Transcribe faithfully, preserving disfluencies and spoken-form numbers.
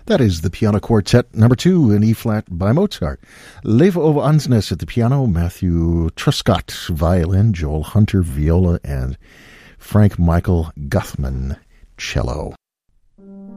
That is the Piano Quartet number two in E-flat by Mozart. Leva Ova Ansnes at the piano, Matthew Truscott violin, Joel Hunter viola, and Frank Michael Guthman cello.